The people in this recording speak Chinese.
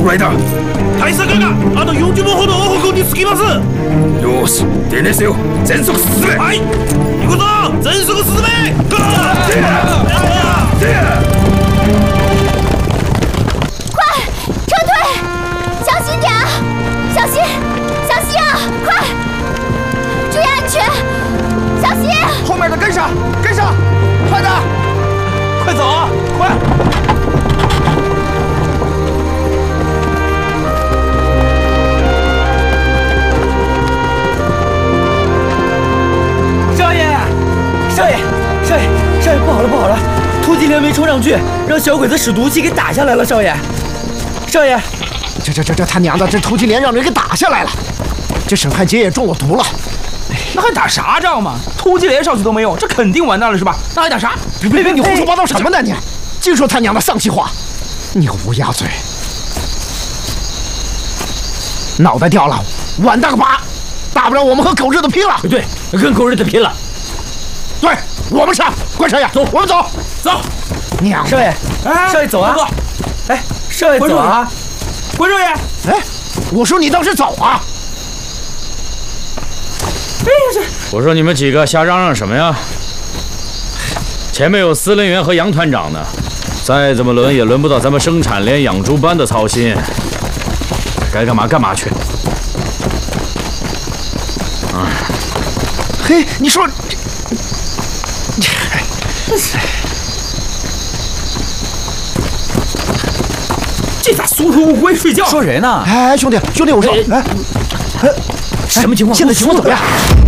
具合だ。 大佐があと40分ほど王北に着きます。 よし、出ねせよ。全速進め。 はい、行くぞ！全速進め！ 快撤退！小心点啊！小心，小心啊！快，注意安全！小心！ 后面的跟上，跟上，快点！快走啊！快！ 少爷，少爷，少爷，少爷，不好了，不好了！突击连没冲上去，让小鬼子使毒气给打下来了，少爷。少爷， 这他娘的，这突击连让人给打下来了，这沈汉杰也中了毒了。 那还打啥仗嘛？突击连上去都没用，这肯定完蛋了是吧？那还打啥？ 别，你胡说八道什么呢你？净说他娘的丧气话！你乌鸦嘴，脑袋掉了，碗大个疤，大不了我们和狗日的拼了。 对，跟狗日的拼了。 对，我们上，关少爷，走，我们走， 走。 娘的， 少爷，少爷走啊！哎，少爷走啊！ 关少爷， 哎，我说你倒是走啊！ 我说你们几个瞎嚷嚷什么呀？前面有司令员和杨团长呢，再怎么轮也轮不到咱们生产连养猪班的操心。该干嘛干嘛去。 嘿，你说， 这咋缩头乌龟睡觉？ 说谁呢？ 哎，兄弟，我说，哎， 什么情况？ 现在情况怎么样？